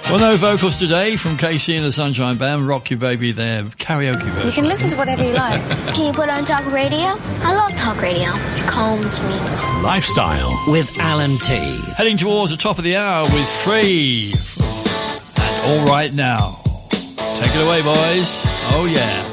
Well, no vocals today from KC and the Sunshine Band. Rock You Baby, their karaoke version. You can listen to whatever you like. Can you put on talk radio? I love talk radio. It calms me. Lifestyle with Alan T. Heading towards the top of the hour with Free and All Right Now. Take it away, boys. Oh, yeah.